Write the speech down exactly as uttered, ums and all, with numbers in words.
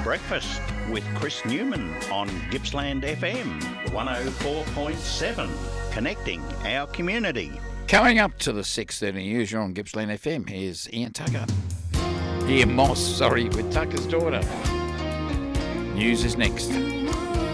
Breakfast with Chris Newman on Gippsland F M one oh four point seven, connecting our community. Coming up to the six thirty news, you're on Gippsland F M. Here's Ian Tucker. Ian Moss, sorry, with Tucker's daughter. News is next.